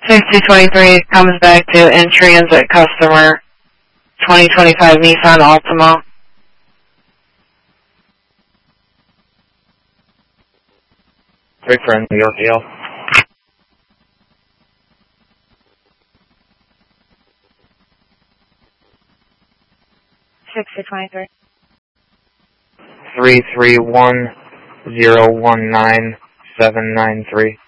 6023 comes back to in-transit customer 2025 Nissan Altima. Great friend, New York Yale. 6023. 331019793.